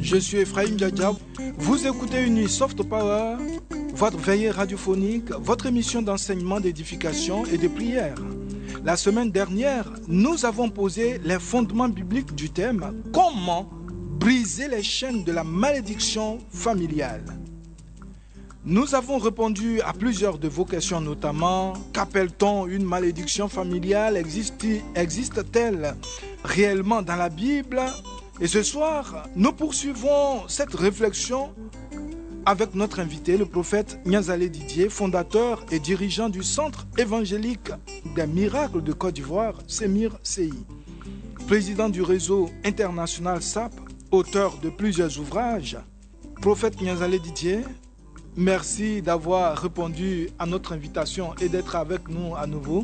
je suis Ephraim Diadia. Vous écoutez Uni Soft Power, votre veillée radiophonique, votre émission d'enseignement, d'édification et de prière. La semaine dernière, nous avons posé les fondements bibliques du thème « Comment briser les chaînes de la malédiction familiale ?» Nous avons répondu à plusieurs de vos questions, notamment « Qu'appelle-t-on une malédiction familiale? Existe-t-elle réellement dans la Bible ?» Et ce soir, nous poursuivons cette réflexion avec notre invité, le prophète Niazalé Didier, fondateur et dirigeant du Centre évangélique des miracles de Côte d'Ivoire, Semir CI, président du réseau international SAP, auteur de plusieurs ouvrages. Prophète Niazalé Didier, merci d'avoir répondu à notre invitation et d'être avec nous à nouveau.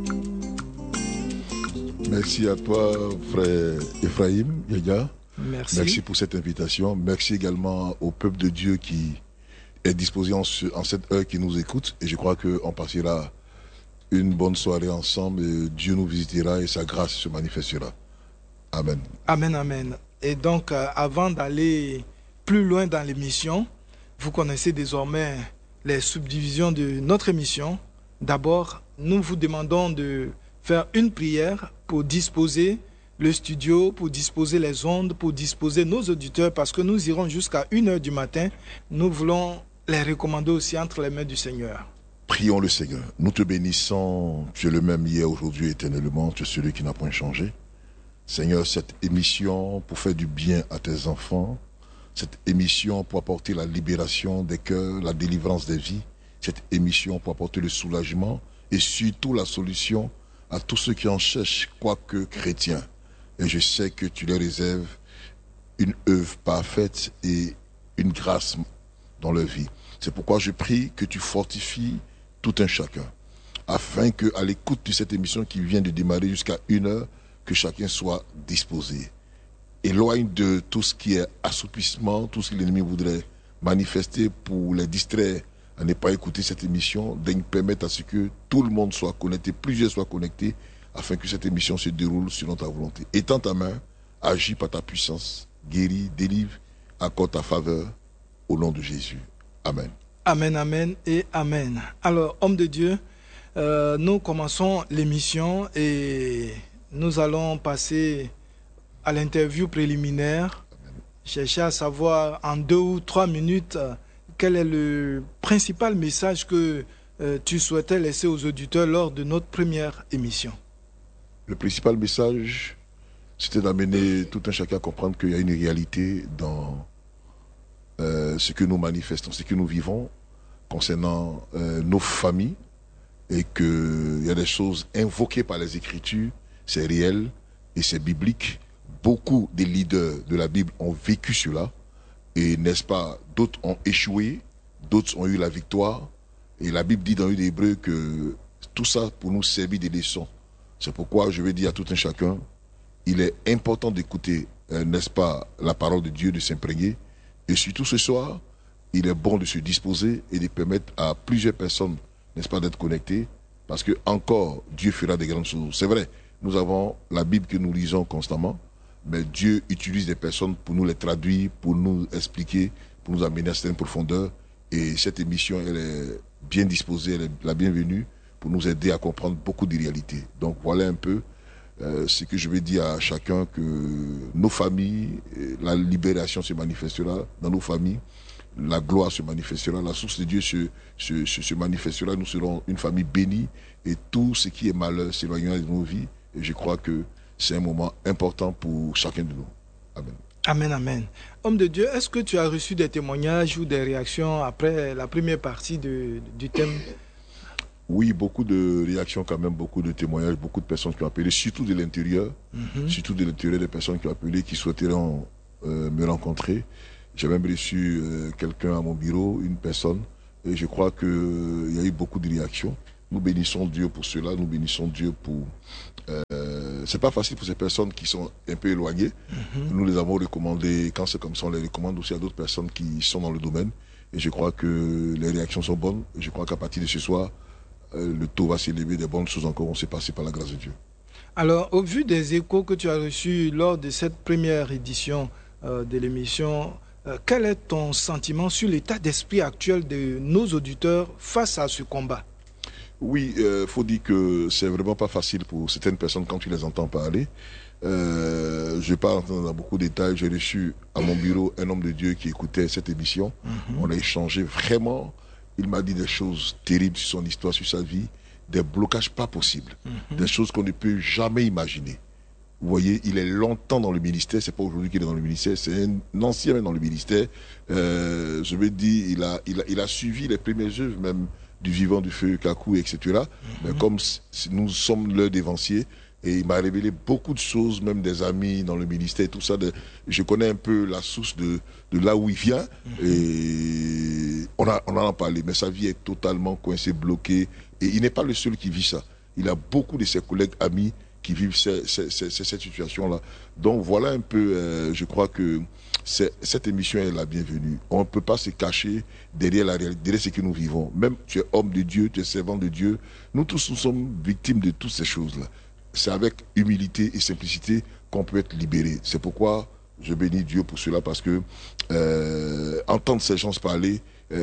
Merci à toi, frère Ephraim Diadia. Merci pour cette invitation. Merci également au peuple de Dieu qui est disposé en cette heure qui nous écoute. Et je crois qu'on passera une bonne soirée ensemble. Et Dieu nous visitera et sa grâce se manifestera. Amen. Amen, amen. Et donc, avant d'aller plus loin dans l'émission, vous connaissez désormais les subdivisions de notre émission. D'abord, nous vous demandons de faire une prière pour disposer le studio, pour disposer les ondes, pour disposer nos auditeurs, parce que nous irons jusqu'à 1h du matin. Nous voulons les recommander aussi entre les mains du Seigneur. Prions le Seigneur. Nous te bénissons. Tu es le même hier, aujourd'hui, éternellement. Tu es celui qui n'a point changé. Seigneur, cette émission pour faire du bien à tes enfants, cette émission pour apporter la libération des cœurs, la délivrance des vies, cette émission pour apporter le soulagement et surtout la solution à tous ceux qui en cherchent, quoique chrétiens. Et je sais que tu leur réserves une œuvre parfaite et une grâce dans leur vie. C'est pourquoi je prie que tu fortifies tout un chacun, afin que, à l'écoute de cette émission qui vient de démarrer jusqu'à 1h, que chacun soit disposé. Éloigne de tout ce qui est assoupissement, tout ce que l'ennemi voudrait manifester pour les distraire à ne pas écouter cette émission, de permettre à ce que tout le monde soit connecté, plusieurs soient connectés, afin que cette émission se déroule selon ta volonté. Étends ta main, agis par ta puissance, guéris, délivre, accorde ta faveur, au nom de Jésus. Amen. Amen, amen et amen. Alors, homme de Dieu, nous commençons l'émission et nous allons passer à l'interview préliminaire. Chercher à savoir en 2 ou 3 minutes quel est le principal message que tu souhaitais laisser aux auditeurs lors de notre première émission. Le principal message, c'était d'amener tout un chacun à comprendre qu'il y a une réalité dans ce que nous manifestons, ce que nous vivons concernant nos familles, et qu'il y a des choses invoquées par les Écritures, c'est réel et c'est biblique. Beaucoup des leaders de la Bible ont vécu cela, et n'est-ce pas, d'autres ont échoué, d'autres ont eu la victoire, et la Bible dit dans l'Hébreu que tout ça pour nous servir des leçons. C'est pourquoi je vais dire à tout un chacun, il est important d'écouter, n'est-ce pas, la parole de Dieu, de s'imprégner. Et surtout ce soir, il est bon de se disposer et de permettre à plusieurs personnes, n'est-ce pas, d'être connectées, parce que encore Dieu fera des grandes choses. C'est vrai, nous avons la Bible que nous lisons constamment, mais Dieu utilise des personnes pour nous les traduire, pour nous expliquer, pour nous amener à certaines profondeurs. Et cette émission, elle est bien disposée, elle est la bienvenue, pour nous aider à comprendre beaucoup de réalités. Donc voilà un peu ce que je vais dire à chacun, que nos familles, la libération se manifestera dans nos familles, la gloire se manifestera, la source de Dieu se manifestera, nous serons une famille bénie et tout ce qui est malheur s'éloignera de nos vies. Et je crois que c'est un moment important pour chacun de nous. Amen. Amen, amen. Homme de Dieu, est-ce que tu as reçu des témoignages ou des réactions après la première partie du thème? Oui, beaucoup de réactions quand même, beaucoup de témoignages, beaucoup de personnes qui ont appelé, surtout de l'intérieur, des personnes qui ont appelé, qui souhaiteraient me rencontrer. J'ai même reçu quelqu'un à mon bureau, une personne, et je crois qu'il y a eu beaucoup de réactions. Nous bénissons Dieu pour cela, nous bénissons Dieu pour... c'est pas facile pour ces personnes qui sont un peu éloignées. Nous les avons recommandées, quand c'est comme ça, on les recommande aussi à d'autres personnes qui sont dans le domaine. Et je crois que les réactions sont bonnes. Et je crois qu'à partir de ce soir, le taux va s'élever, des bonnes choses encore vont se passer par la grâce de Dieu. Alors, au vu des échos que tu as reçus lors de cette première édition, de l'émission, quel est ton sentiment sur l'état d'esprit actuel de nos auditeurs face à ce combat? Oui, faut dire que c'est vraiment pas facile pour certaines personnes quand tu les entends parler. Je ne vais pas entrer dans beaucoup de détails. J'ai reçu à mon bureau un homme de Dieu qui écoutait cette émission. On a échangé vraiment. Il m'a dit des choses terribles sur son histoire, sur sa vie, des blocages pas possibles, des choses qu'on ne peut jamais imaginer. Vous voyez, il est longtemps dans le ministère, c'est pas aujourd'hui qu'il est dans le ministère, c'est un ancien même dans le ministère. Je veux dire, il a suivi les premières œuvres même du Vivant du Feu, Kakou, etc. Mais comme nous sommes leurs dévanciers, et il m'a révélé beaucoup de choses, même des amis dans le ministère, tout ça. Je connais un peu la source de là où il vient. Et on en a parlé, mais sa vie est totalement coincée, bloquée. Et il n'est pas le seul qui vit ça. Il a beaucoup de ses collègues, amis, qui vivent cette situation-là. Donc voilà un peu, je crois que cette émission est la bienvenue. On ne peut pas se cacher derrière la réalité, derrière ce que nous vivons. Même tu es homme de Dieu, tu es servant de Dieu. Nous tous, nous sommes victimes de toutes ces choses-là. C'est avec humilité et simplicité qu'on peut être libéré. C'est pourquoi je bénis Dieu pour cela, parce que entendre ces gens se parler,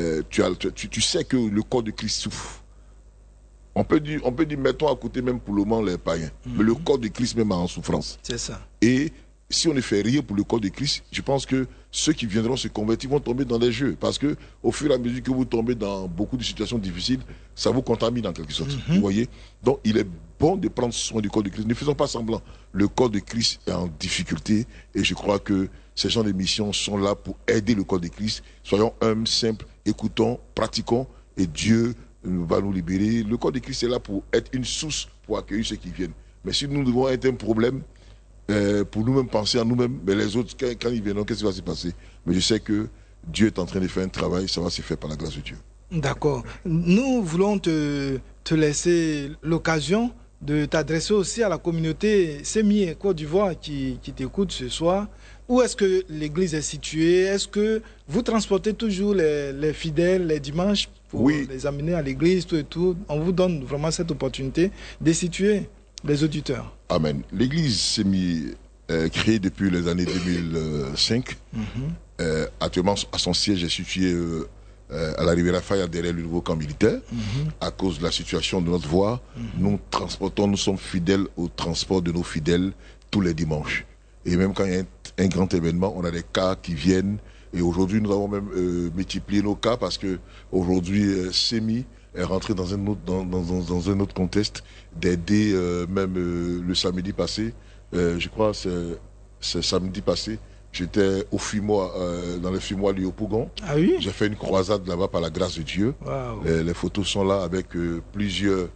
tu sais que le corps de Christ souffre. On peut dire, mettons à côté même pour le moment les païens. Mais le corps de Christ même est en souffrance. C'est ça. Et si on ne fait rien pour le corps de Christ, je pense que ceux qui viendront se convertir vont tomber dans des jeux. Parce que au fur et à mesure que vous tombez dans beaucoup de situations difficiles, ça vous contamine en quelque sorte. Vous voyez? Donc il est bon de prendre soin du corps de Christ. Ne faisons pas semblant. Le corps de Christ est en difficulté. Et je crois que ces gens d'émission sont là pour aider le corps de Christ. Soyons humbles, simples, écoutons, pratiquons. Et Dieu va nous libérer. Le corps de Christ est là pour être une source pour accueillir ceux qui viennent. Mais si nous devons être un problème, pour nous-mêmes penser à nous-mêmes, mais les autres, quand ils viendront, qu'est-ce qui va se passer? Mais je sais que Dieu est en train de faire un travail, ça va se faire par la grâce de Dieu. D'accord. Nous voulons te laisser l'occasion de t'adresser aussi à la communauté Sémi Côte d'Ivoire qui t'écoute ce soir. Où est-ce que l'église est située? Est-ce que vous transportez toujours les fidèles les dimanches pour les amener à l'église, tout et tout? On vous donne vraiment cette opportunité de situer les auditeurs. Amen. L'église Sémi créée depuis les années 2005. Actuellement, à son siège est situé à la Riviera Faya, derrière le nouveau camp militaire. À cause de la situation de notre voie, nous sommes fidèles au transport de nos fidèles tous les dimanches. Et même quand il y a un grand événement, on a des cas qui viennent. Et aujourd'hui, nous avons même multiplié nos cas parce que aujourd'hui, Sémi est rentré dans un autre contexte d'aider même le samedi passé. Je crois c'est samedi passé. J'étais au Fumois, dans le Fumois du Yopougon. Ah oui? J'ai fait une croisade là-bas par la grâce de Dieu. Wow. Les photos sont là avec plusieurs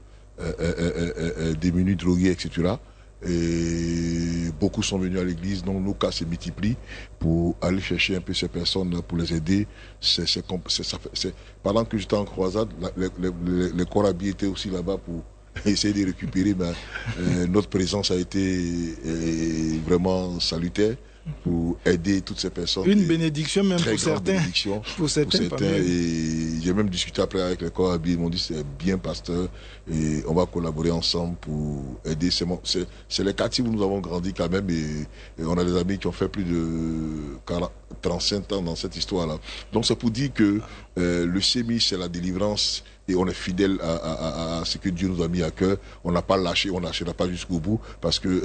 démunis, drogués, etc. Et beaucoup sont venus à l'église, donc nos cas se multiplient pour aller chercher un peu ces personnes pour les aider. Pendant que j'étais en croisade, les Corabis étaient aussi là-bas pour essayer de récupérer, mais notre présence a été vraiment salutaire pour aider toutes ces personnes. Une bénédiction même pour certains. Pour certains. Et j'ai même discuté après avec les Corabis, ils m'ont dit c'est bien pasteur et on va collaborer ensemble pour aider. C'est les quartiers où nous avons grandi quand même et on a des amis qui ont fait plus de 35 ans dans cette histoire-là. Donc c'est pour dire que le Sémi c'est la délivrance et on est fidèle à ce que Dieu nous a mis à cœur. On n'a pas lâché, on ne lâchera pas jusqu'au bout parce que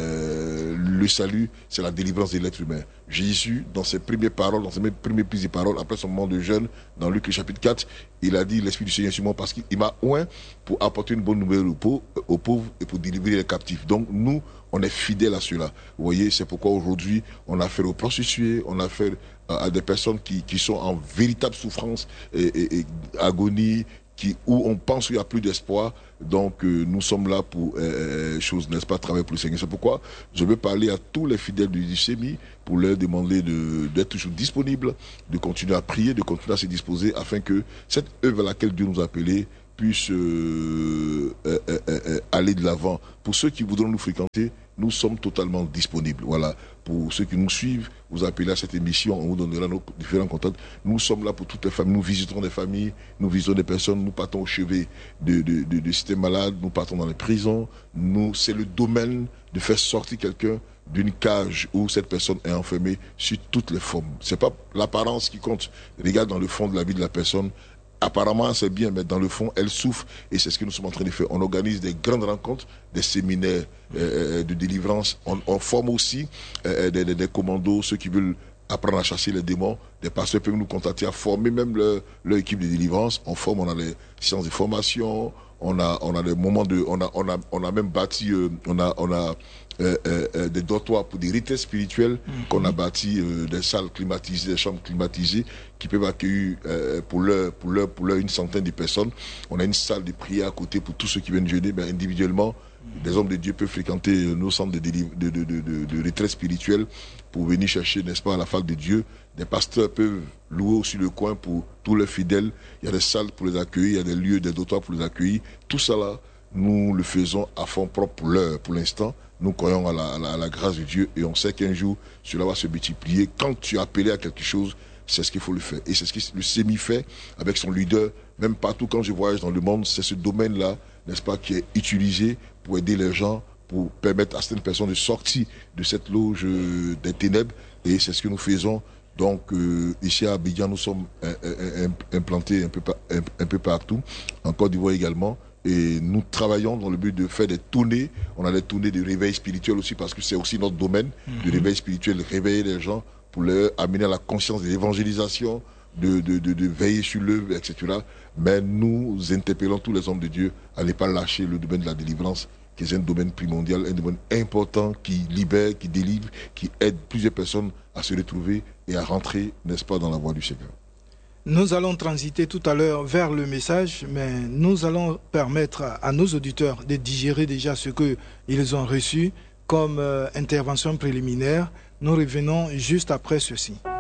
le salut c'est la délivrance de l'être humain. Jésus, dans ses premières paroles, dans ses premières prises de parole, après son moment de jeûne, dans Luc chapitre 4, il a dit l'Esprit du Seigneur sur moi parce qu'il m'a oint pour apporter une bonne nouvelle aux pauvres et pour délivrer les captifs. Donc nous, on est fidèles à cela. Vous voyez, c'est pourquoi aujourd'hui, on a affaire aux prostituées, on a affaire à des personnes qui sont en véritable souffrance et agonie, où on pense qu'il n'y a plus d'espoir. Donc nous sommes là pour n'est-ce pas, travailler pour le Seigneur. C'est pourquoi je veux parler à tous les fidèles du Sémi pour leur demander d'être toujours disponibles, de continuer à prier, de continuer à se disposer afin que cette œuvre à laquelle Dieu nous a appelés puisse aller de l'avant. Pour ceux qui voudront nous fréquenter, nous sommes totalement disponibles. Voilà. Pour ceux qui nous suivent, vous appelez à cette émission, on vous donnera nos différents contacts. Nous sommes là pour toutes les familles. Nous visiterons des familles, nous visitons des personnes, nous partons au chevet de cités malades, nous partons dans les prisons. C'est le domaine de faire sortir quelqu'un d'une cage où cette personne est enfermée sur toutes les formes. C'est pas l'apparence qui compte. Regarde dans le fond de la vie de la personne. Apparemment, c'est bien, mais dans le fond, elle souffre. Et c'est ce que nous sommes en train de faire. On organise des grandes rencontres, des séminaires de délivrance. On forme aussi des commandos, ceux qui veulent apprendre à chasser les démons. Des pasteurs peuvent nous contacter à former même leur équipe de délivrance. On forme, on a les séances de formation, on a des moments de... On a même bâti... des dortoirs pour des retraites spirituelles qu'on a bâti, des salles climatisées, des chambres climatisées qui peuvent accueillir pour leur une centaine de personnes. On a une salle de prière à côté pour tous ceux qui viennent jeûner, mais individuellement, des hommes de Dieu peuvent fréquenter nos centres de retraite spirituelle pour venir chercher, n'est-ce pas, la fac de Dieu. Des pasteurs peuvent louer aussi le coin pour tous leurs fidèles. Il y a des salles pour les accueillir, il y a des lieux, des dortoirs pour les accueillir. Tout ça là, nous le faisons à fond propre pour l'instant. Nous croyons à la grâce de Dieu et on sait qu'un jour, cela va se multiplier. Quand tu es appelé à quelque chose, c'est ce qu'il faut le faire. Et c'est ce que le SEMI fait avec son leader. Même partout quand je voyage dans le monde, c'est ce domaine-là, n'est-ce pas, qui est utilisé pour aider les gens, pour permettre à certaines personnes de sortir de cette loge des ténèbres. Et c'est ce que nous faisons. Donc, ici à Abidjan, nous sommes implantés un peu partout. En Côte d'Ivoire également. Et nous travaillons dans le but de faire des tournées. On a des tournées de réveil spirituel aussi parce que c'est aussi notre domaine, de réveil spirituel, de réveiller les gens pour leur amener à la conscience de l'évangélisation, de veiller sur l'œuvre, etc. Mais nous interpellons tous les hommes de Dieu à ne pas lâcher le domaine de la délivrance, qui est un domaine primordial, un domaine important qui libère, qui délivre, qui aide plusieurs personnes à se retrouver et à rentrer, n'est-ce pas, dans la voie du Seigneur. Nous allons transiter tout à l'heure vers le message, mais nous allons permettre à nos auditeurs de digérer déjà ce qu'ils ont reçu comme intervention préliminaire. Nous revenons juste après ceci.